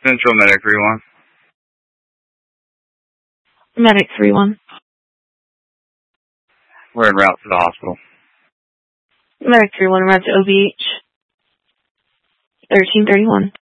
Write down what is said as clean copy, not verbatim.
Central Medic 3-1. Medic 3-1. We're en route to the hospital. Medic 3-1, route to OBH. 1331.